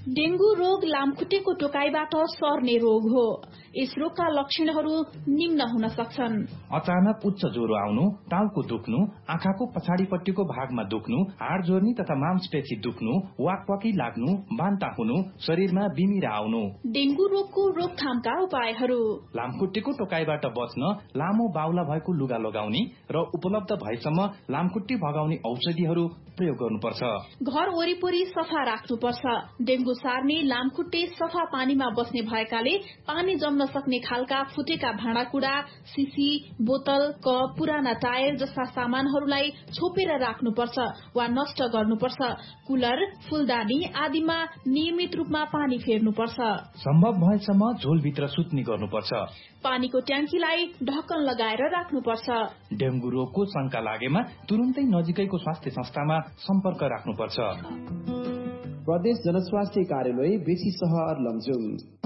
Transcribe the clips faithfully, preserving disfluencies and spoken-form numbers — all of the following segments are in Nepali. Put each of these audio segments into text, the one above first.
डेंगू रोग लामखुट्टेको टोकाइबाट सर्ने रोग हो। यस रोगका लक्षणहरू निम्न हुन सक्छन्। अचानक उच्च ज्वरो आउनु, टाउको दुख्नु, आँखाको पछाडिपट्टिको भागमा दुख्नु, हाड जोर्नी तथा मांसपेशी दुख्नु, वाकवाकी लाग्नु, बान्ता हुनु, शरीरमा बिमिरा आउनु। डेंगू रोगको रोकथामका उपायहरू: लामखुट्टेको टोकाइबाट बच्न लामो बाहुला भएको लुगा लगाउने र उपलब्ध भएसम्म लामखुट्टे भगाउने औषधिहरू प्रयोग गर्नुपर्छ। घर वरिपरि सफा राख्नुपर्छ। डेंगू सार्ने लामखुट्टे सफा पानीमा बस्ने भएकाले पानी जम्न सक्ने खालका फुटेका भाँडाकुँडा, सिसी, बोतल, कप, पुराना टायर जस्ता सामानहरूलाई छोपेर राख्नुपर्छ वा नष्ट गर्नुपर्छ। कुलर, फूलदानी आदिमा नियमित रूपमा पानी फेर्नुपर्छ। सम्भव भएसम्म झोलभित्र सुत्ने गर्नुपर्छ। पानीको ट्याङ्कीलाई ढक्कन लगाएर राख्नुपर्छ। डेंगू रोगको शंका लागेमा तुरुन्तै नजिकैको स्वास्थ्य संस्थामा सम्पर्क राख्नुपर्छ। प्रदेश जनस्वास्थ्य कार्यालय बेसी सहर लमजुङ।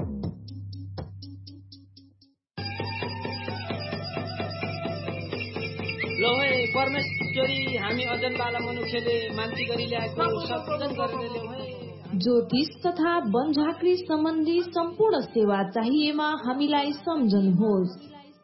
लो है परमेश्वरी हामी अजन बाला मनुष्यले मान्ति गरी ल्याएको सत्संग गरेर ल्याउ है। ज्योतिष तथा वनझाँक्री सम्बन्धी सम्पूर्ण सेवा चाहिएमा हामीलाई सम्झनुहोस्।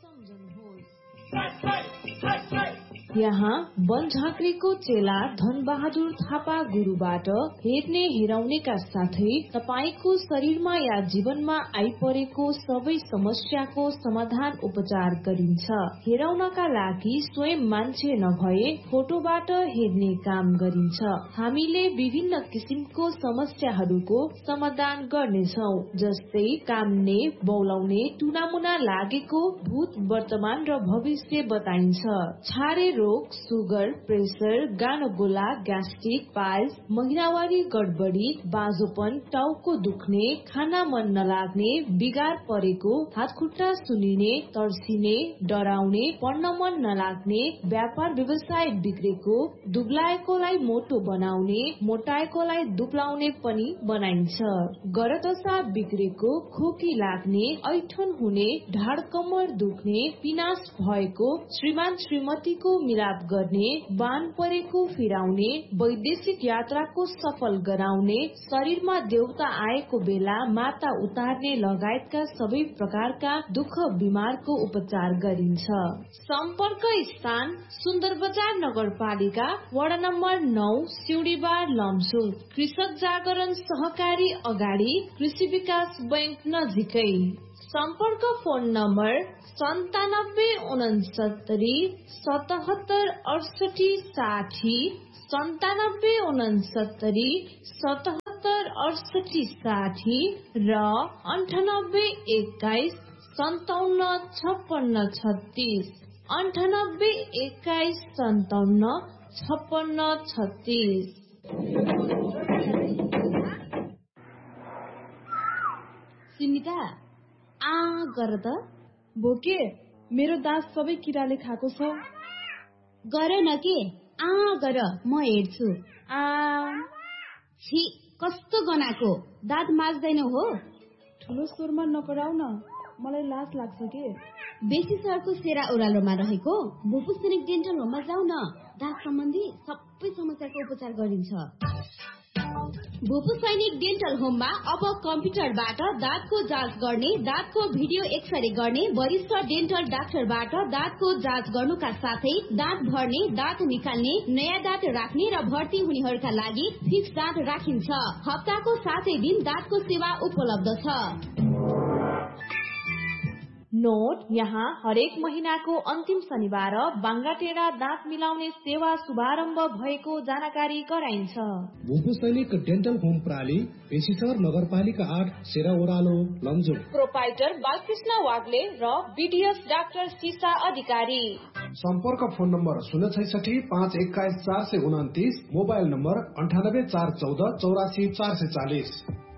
यहाँ वनझाँक्रीको चेला धनबहादुर थापा गुरुबाट हेर्ने हेराउनेका साथै तपाईको शरीरमा या जीवनमा आइपरेको सबै समस्याको समाधान उपचार गरिन्छ। हेराउनका लागि स्वयं मान्छे नभए फोटोबाट हेर्ने काम गरिन्छ। हामीले विभिन्न किसिमको समस्याहरूको समाधान गर्नेछौ, जस्तै काम्ने, बौलाउने, टुनामुना लागेको, भूत, वर्तमान र भविष्य बताइन्छ। छारे रोग, सुगर, प्रेसर, गानोगोला, ग्यास्ट्रिक, पाइल्स, महिनावारी गडबडी, बाँझोपन, टाउको दुख्ने, खाना मन नलाग्ने, बिगार परेको, हातखुट्टा सुनिने, तर्सिने, डराउने, पढ्न मन नलाग्ने, व्यापार व्यवसाय बिग्रेको, दुब्लाएकोलाई मोटो बनाउने, मोटाएकोलाई दुब्लाउने पनि बनाइन्छ। गरदशा बिग्रेको, खोकी लाग्ने, ऐठन हुने, ढाड कम्मर दुख्ने, पिनास भएको, श्रीमान श्रीमतीको मिलाप गर्ने, बान परेको फिराउने, वैदेशिक यात्राको सफल गराउने, शरीरमा देउता आएको बेला माता उतार्ने लगायतका सबै प्रकारका दुःख बिमारको उपचार गरिन्छ। सम्पर्क स्थान सुन्दर बजार नगरपालिका वडा नम्बर नौ, सिउडीबार, लमजुङ। कृषक जागरण सहकारी अगाडि, कृषि विकास बैंक नजिकै। सम्पर्क फोन नम्बर सन्तानब्बे उनसत्तरी सतहत्तर अडसठी साठी, सन्तानब्बे उनसत्तरी सतहत्तर अडसठी साठी र अन्ठानब्बे एक्काइस सन्ताउन्न छप्पन्न छत्तीस, अन्ठानब्बे एक्काइस सन्ताउन्न छप्पन्न छत्तीस। सुनिता आ गर त। बोके, मेरो दाँत सबै किराले खाएको छ। गर न के, आ गर, म हेर्छु। आ छि, कस्तो गनाको, दाँत माझ्दैन हो। ठुलो स्वरमा नकराउ न, मलाई लाज लाग्छ के। बेसी सरको सेरा ओह्रालोमा रहेको भुपु सैनिक डेन्टल होममा जाऊ न। दाँत सम्बन्धी सबै समस्याको उपचार गरिन्छ। भुपु सैनिक डेन्टल होममा अब कम्प्युटरबाट दाँतको जाँच गर्ने, दाँतको भिडियो एक्सरे गर्ने, वरिष्ठ डेन्टल डाक्टरबाट दाँतको जाँच गर्नुका साथै दाँत भर्ने, दाँत निकाल्ने, नयाँ दाँत राख्ने र भर्ती हुनेहरूका लागि फिक्स दाँत राखिन्छ। हप्ताको सातै दिन दाँतको सेवा उपलब्ध छ। नोट, यहाँ हरेक महिनाको अन्तिम शनिबार बाङ्गाटेरा दाँत मिलाउने सेवा शुभारम्भ भएको जानकारी गराइन्छ। भुपु सैनिक डेन्टल होम प्राली, पेशिसर नगरपालिका आठ, सेरा ओह्रालो, लमजुङ। प्रोपाइटर बालकृष्ण वाग्ले र बीडीएस डाक्टर सीसा अधिकारी। सम्पर्क फोन नम्बर शून्य छैसठी पाँच एक्काइस चार सय उन्तिस, मोबाइल नम्बर अन्ठानब्बे चार चौध चौरासी चार सय चालिस।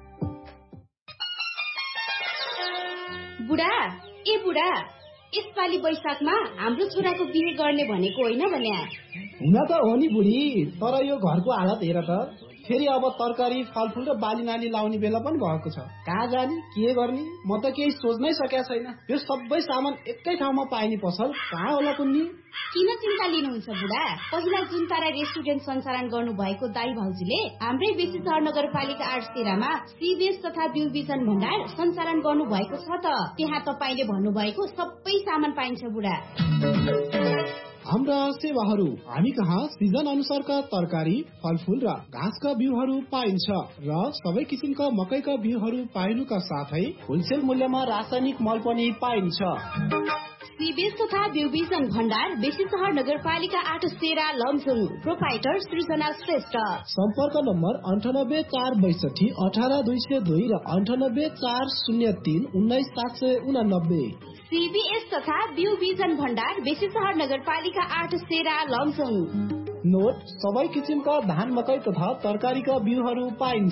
बुढा ए बुढा, यसपालि वैशाखमा हाम्रो छोराको बिहे गर्ने भनेको होइन भने? हुन त हो नि बुढी, तर यो घरको हालत हेर त। फेरि अब तरकारी फलफूल र बाली नाली लाउने बेला पनि भएको छ। कहाँ जाने के गर्ने म त केही सोच्नै सकेका छैन। यो सबै सामान एकै ठाउँमा पाइने पसल कहाँ होला कुन्नी? किन चिन्ता लिनुहुन्छ बुढा? पहिला जुन तारा रेस्टुरेन्ट सञ्चालन गर्नु भएको दाई भाउजूले हाम्रै बेसी सहर नगरपालिका आठ तेह्रमा सीबीएस तथा बिउ बिजन भण्डार सञ्चालन गर्नु भएको छ त। त्यहाँ तपाईँले भन्नुभएको सबै सामान पाइन्छ बुढा। हाम्रा सेवाहरू हामी कहाँ सिजन अनुसारका तरकारी फलफूल र घाँसका बिउहरू पाइन्छ र सबै किसिमका मकैका बिउहरू पाइनुका साथै होलसेल मूल्यमा रासायनिक मल पनि पाइन्छ। सीबीएस तथा बिउ बिजन भण्डार बेसी सहर नगरपालिका आठ तेह्र लमजुङ। प्रोपाइटर सृजना श्रेष्ठ। सम्पर्क नम्बर अन्ठानब्बे चार बैसठी अठार दुई सय दुई र अन्ठानब्बे चार शून्य तीन उन्नाइस सात सय उनानब्बे। सीबीएस तथा बिउ बिजन भण्डार बेसी सहर नगरपालिका आठ तेह्र लमजुङ। नोट सबै किसिमका धान मकै तथा तरकारीका बिउहरू पाइन्छ।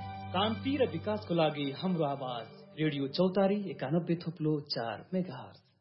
शान्ति र विकासको लागि हाम्रो आवाज रेडियो चौतारी एकानब्बे थुप्लो चार मेगाहर्ज।